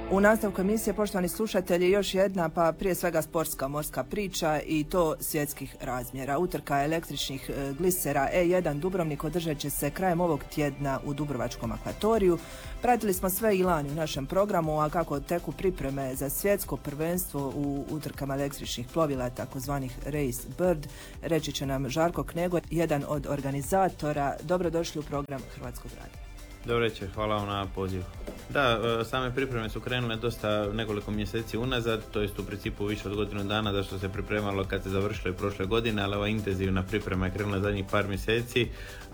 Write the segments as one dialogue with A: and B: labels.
A: U nastavku emisije, poštovani slušatelji, još jedna, pa prije svega sportska morska priča i to svjetskih razmjera. Utrka električnih glisera E1 Dubrovnik održat će se krajem ovog tjedna u Dubrovačkom akvatoriju. Pratili smo sve i lani u našem programu, a kako teku pripreme za svjetsko prvenstvo u utrkama električnih plovila, takozvanih Race Bird, reći će nam Žarko Knego, jedan od organizatora. Dobrodošli u program Hrvatskog radija.
B: Dobro večer, hvala vam na pozivu. Da, same pripreme su krenule dosta nekoliko mjeseci unazad, to jest u principu više od godinu dana, da što se pripremalo kad se završilo i prošle godine, ali ova intenzivna priprema je krenula zadnjih par mjeseci,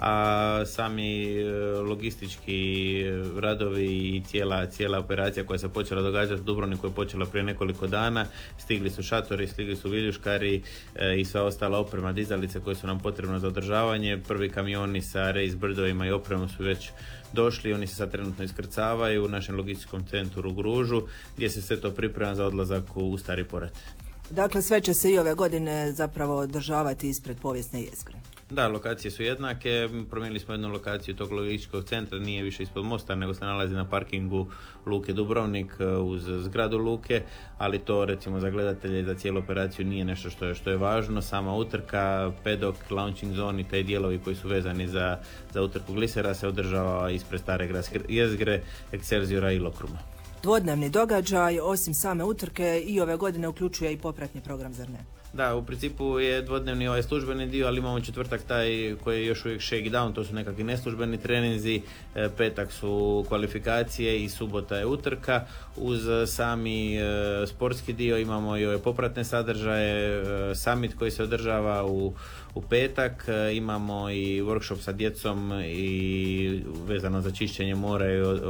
B: a sami logistički radovi i cijela operacija koja se počela događati u Dubrovniku je počela prije nekoliko dana. Stigli su šatori, stigli su viljuškari i sva ostala oprema, dizalice koje su nam potrebne za održavanje. Prvi kamioni sa Race Birdovima i opremom su već došli, oni se sad trenutno iskrcavaju u našem logističkom centru u Gružu, gdje se sve to priprema za odlazak u Stari Porat.
A: Dakle, sve će se i ove godine zapravo održavati ispred povijesne jezgre.
B: Da, lokacije su jednake, promijenili smo jednu lokaciju tog logističkog centra, nije više ispod mosta, nego se nalazi na parkingu Luke Dubrovnik uz zgradu Luke, ali to recimo za gledatelje i za cijelu operaciju nije nešto što je važno. Sama utrka, pedok, launching zone i taj dijelovi koji su vezani za utrku glisera se održava ispred stare gradske jezgre, Excelsiora i Lokruma.
A: Dvodnevni događaj, osim same utrke, i ove godine uključuje i popratni program, zar ne?
B: Da, u principu je dvodnevni ovaj službeni dio, ali imamo četvrtak taj koji je još uvijek shakedown, to su nekakvi neslužbeni treninzi, petak su kvalifikacije i subota je utrka. Uz sami sportski dio imamo i ove popratne sadržaje, summit koji se održava u petak, imamo i workshop sa djecom i vezano za čišćenje mora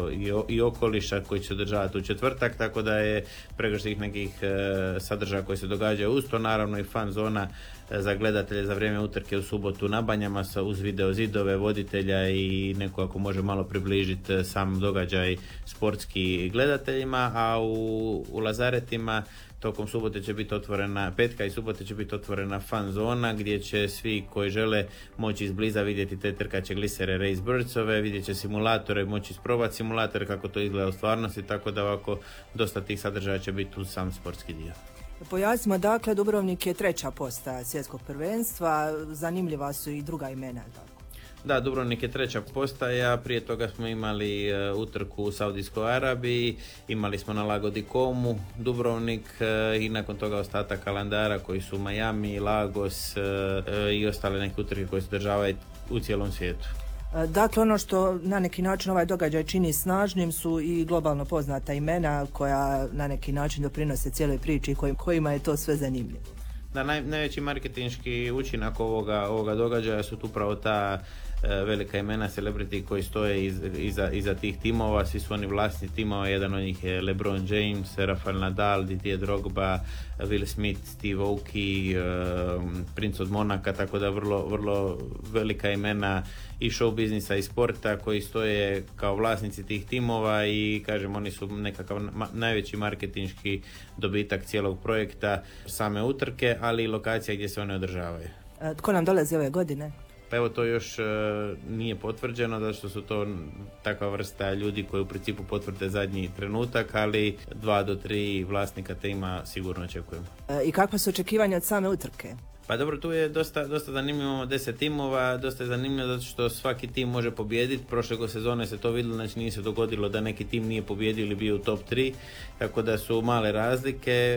B: i okoliša koji će se održavati u četvrtak, tako da je pregršt tih nekih sadržaja koji se događaju uz to, naravno i fan zona za gledatelje za vrijeme utrke u subotu na Banjama uz video zidove, voditelja i neko ako može malo približiti sam događaj sportski gledateljima, a u Lazaretima tokom subote će biti otvorena, petka i subote će biti otvorena fan zona gdje će svi koji žele moći izbliza vidjeti te trkaće glisere Race Birdsove, vidjet će simulatore, moći isprobati simulatore kako to izgleda u stvarnosti, tako da ovako dosta tih sadržaja će biti uz sam sportski dio.
A: Pojasnimo, dakle, Dubrovnik je treća postaja svjetskog prvenstva, zanimljiva su i druga imena, tako?
B: Da, Dubrovnik je treća postaja, prije toga smo imali utrku u Saudijskoj Arabiji, imali smo na Lago di Como, Dubrovnik i nakon toga ostatak kalendara koji su Miami, Lagos i ostale neke utrke koje se održavaju u cijelom svijetu.
A: Dakle, ono što na neki način ovaj događaj čini snažnim su i globalno poznata imena koja na neki način doprinose cijeloj priči i kojima je to sve zanimljivo.
B: Da, najveći marketinški učinak ovoga događaja su upravo ta velika imena celebrity koji stoje iza tih timova, svi su oni vlasni timova, jedan od njih je LeBron James, Rafael Nadal, Didier Drogba, Will Smith, Steve Aoki, princ od Monaka, tako da vrlo velika imena i show biznisa i sporta koji stoje kao vlasnici tih timova i kažem oni su nekakav najveći marketinški dobitak cijelog projekta same utrke, ali i lokacija gdje se one održavaju.
A: Tko nam dolazi ove godine?
B: Pa evo to još nije potvrđeno, zato što su to takva vrsta ljudi koji u principu potvrde zadnji trenutak, ali 2 do 3 vlasnika tima sigurno očekujemo.
A: I kakva su očekivanja od same utrke?
B: Pa dobro, tu je dosta zanimljivo, imamo 10 timova, dosta je zanimljivo zato što svaki tim može pobijediti. Prošle sezone se to vidjelo, znači nije se dogodilo da neki tim nije pobijedio ili bio u top 3, tako da su male razlike.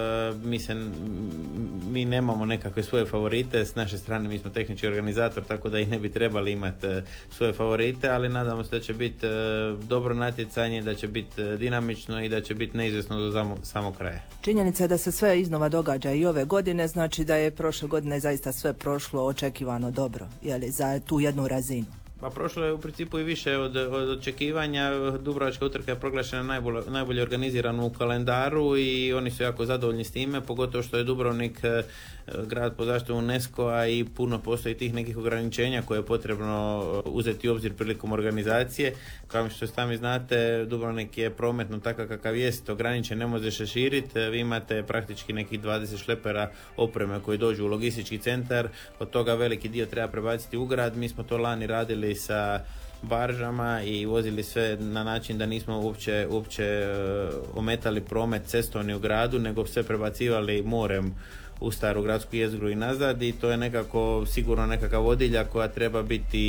B: Mi nemamo nekakve svoje favorite, s naše strane mi smo tehnički organizator, tako da i ne bi trebali imati svoje favorite, ali nadamo se da će biti dobro natjecanje, da će biti dinamično i da će biti neizvjesno do samog kraja.
A: Činjenica je da se sve iznova događa i ove godine, znači da je prošle godine zaista sve prošlo očekivano dobro, jeli, za tu jednu razinu.
B: Pa prošlo je u principu i više od očekivanja. Dubrovačka utrka je proglašena najbolje organizirana u kalendaru i oni su jako zadovoljni s time, pogotovo što je Dubrovnik grad pod zaštitom UNESCO-a i puno postoji tih nekih ograničenja koje je potrebno uzeti u obzir prilikom organizacije. Kao što sami znate, Dubrovnik je prometno takav kakav jest, ograničen, ne može se širiti. Vi imate praktički nekih 20 šlepera opreme koji dođu u logistički centar, od toga veliki dio treba prebaciti u grad. Mi smo to lani radili sa baržama i vozili sve na način da nismo uopće ometali promet cestovni u gradu, nego sve prebacivali morem u staru gradsku jezgru i nazad, i to je nekako sigurno nekakva vodilja koja treba biti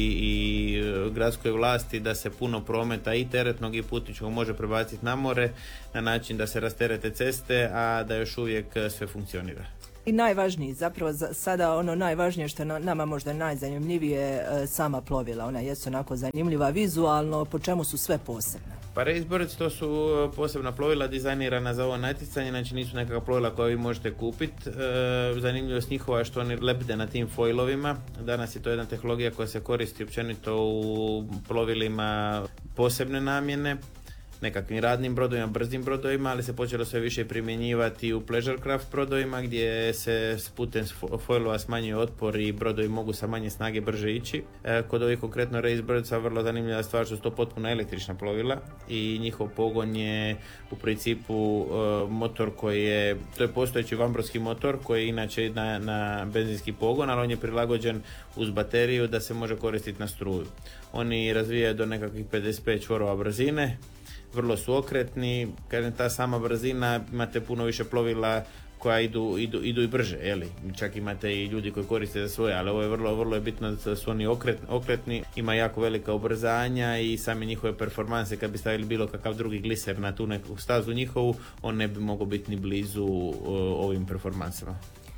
B: i gradskoj vlasti, da se puno prometa i teretnog i putničkog može prebaciti na more na način da se rasterete ceste, a da još uvijek sve funkcionira.
A: I najvažniji, zapravo sada ono najvažnije što je nama možda najzanimljivije, sama plovila. Ona jesu onako zanimljiva vizualno, po čemu su sve posebne.
B: Pa Race Birds to su posebna plovila dizajnirana za ovo natjecanje, znači nisu nekakva plovila koja vi možete kupiti. Zanimljivost njihova je što oni lebde na tim foilovima. Danas je to jedna tehnologija koja se koristi općenito u plovilima posebne namjene, nekakvim radnim brodovima, brzim brodovima, ali se počelo sve više primjenjivati u pleasure craft brodovima gdje se putem foilova smanjuje otpor i brodovi mogu sa manje snage brže ići. Kod ovih konkretno Race Birdsa vrlo zanimljiva stvar što su to potpuno električna plovila i njihov pogon je u principu motor koji je, to je postojeći vambrovski motor koji je inače na benzinski pogon, ali on je prilagođen uz bateriju da se može koristiti na struju. Oni razvijaju do nekakvih 55 čvorova brzine, vrlo su okretni, kažem ta sama brzina, imate puno više plovila koja idu i brže, jeli? Čak imate i ljudi koji koriste za svoje, ali ovo je vrlo je bitno da su oni okretni, ima jako velika ubrzanja i same njihove performanse, kad bi stavili bilo kakav drugi gliser na tu neku stazu njihovu, on ne bi mogao biti ni blizu ovim performansama.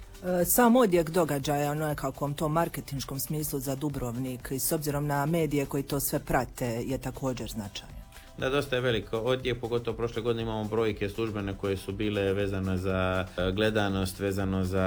A: Sam odjek događaja u nekakvom tom marketinškom smislu za Dubrovnik i s obzirom na medije koji to sve prate je također značajan.
B: Da, dosta je veliko odjek, pogotovo prošle godine imamo brojke službene koje su bile vezane za gledanost, vezano za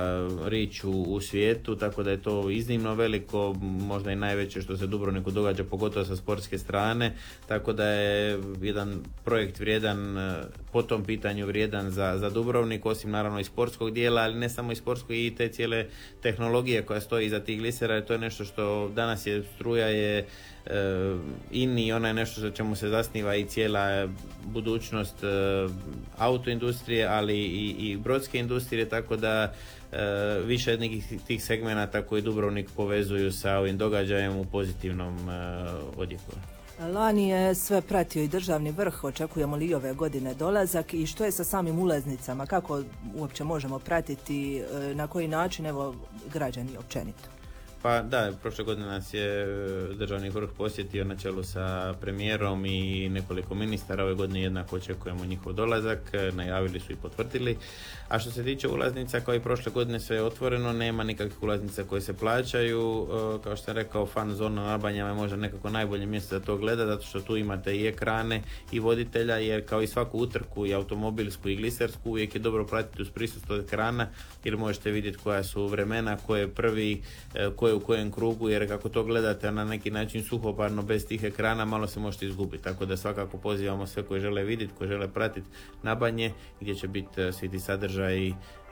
B: reach u svijetu, tako da je to iznimno veliko, možda i najveće što se Dubrovniku događa, pogotovo sa sportske strane, tako da je jedan projekt vrijedan, po tom pitanju vrijedan za Dubrovnik, osim naravno i sportskog dijela, ali ne samo i sportskog, i te cijele tehnologije koja stoji iza tih glisera, to je nešto što danas je struja, je i ona je nešto za čemu se zasniva i cijela budućnost autoindustrije, ali i brodske industrije, tako da više nekih tih segmenata koji Dubrovnik povezuju sa ovim događajem u pozitivnom odjeku.
A: Lani je sve pratio i državni vrh, očekujemo li i ove godine dolazak i što je sa samim ulaznicama, kako uopće možemo pratiti, na koji način, evo, građani općenito?
B: Pa da, prošle godine nas je državni vrh posjetio na čelu sa premijerom i nekoliko ministara. Ove godine jednako očekujemo njihov dolazak, najavili su i potvrdili. A što se tiče ulaznica, kao i prošle godine sve je otvoreno, nema nikakvih ulaznica koje se plaćaju. Kao što sam rekao, fan zona na Banjama je možda nekako najbolje mjesto da to gleda, zato što tu imate i ekrane i voditelja, jer kao i svaku utrku, i automobilsku i glisersku, uvijek je dobro pratiti uz prisustvo ekrana, jer možete vidjeti koja su vremena, ko je prvi, ko je u kojem krugu, jer kako to gledate na neki način suhoparno bez tih ekrana, malo se možete izgubiti. Tako da svakako pozivamo sve koji žele vidjeti, koji žele pratiti na Banje, gdje će biti svi ti sadržaji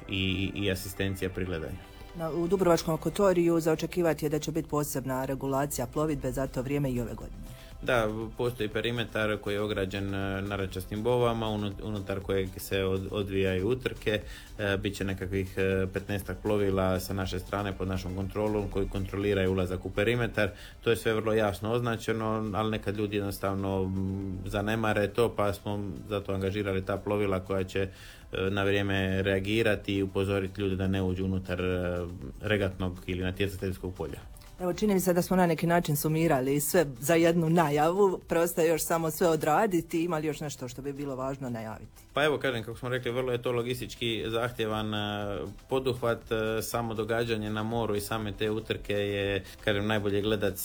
B: i asistencija pri gledanju.
A: U Dubrovačkom akvatoriju za očekivati je da će biti posebna regulacija plovidbe za to vrijeme i ove godine.
B: Da, postoji perimetar koji je ograđen narandžastim bovama, unutar kojeg se odvijaju utrke. Biće nekakvih 15 plovila sa naše strane pod našom kontrolom koji kontroliraju ulazak u perimetar. To je sve vrlo jasno označeno, ali nekad ljudi jednostavno zanemare to, pa smo zato angažirali ta plovila koja će na vrijeme reagirati i upozoriti ljude da ne uđu unutar regatnog ili natjecateljskog polja.
A: Evo, čini mi se da smo na neki način sumirali sve za jednu najavu, preostaje još samo sve odraditi, ima li još nešto što bi bilo važno najaviti?
B: Pa evo, kažem, kako smo rekli, vrlo je to logistički zahtjevan poduhvat, samo događanje na moru i same te utrke je, kažem, najbolje gledati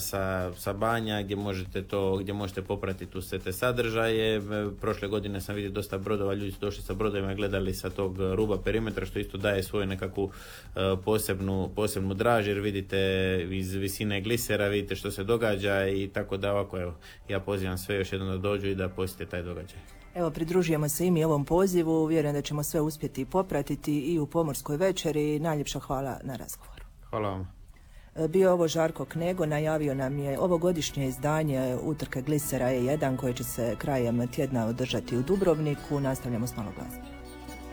B: sa Banja, gdje možete popratiti tu sve te sadržaje. Prošle godine sam vidio dosta brodova, ljudi su došli sa brodovima i gledali sa tog ruba perimetra, što isto daje svoju nekakvu posebnu draž, jer vidite iz visine glisera, vidite što se događa, i tako da ovako, evo, ja pozivam sve još jednom da dođu i da posjete taj događaj.
A: Evo, pridružujemo se i mi ovom pozivu, vjerujem da ćemo sve uspjeti popratiti i u Pomorskoj večeri. Najljepša hvala na razgovoru.
B: Hvala vam.
A: Bio ovo Žarko Knego, najavio nam je ovogodišnje izdanje utrke glisera E1 koje će se krajem tjedna održati u Dubrovniku. Nastavljamo s malo glazbe.